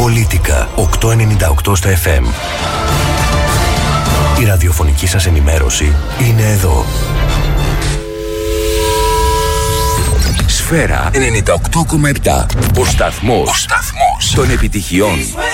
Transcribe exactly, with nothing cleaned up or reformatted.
Πολίτικα οκτακόσια ενενήντα οκτώ στα εφ εμ. Η ραδιοφωνική σας ενημέρωση είναι εδώ. Σφαίρα ενενήντα οκτώ κόμμα επτά. Ο σταθμός, Ο σταθμός των επιτυχιών.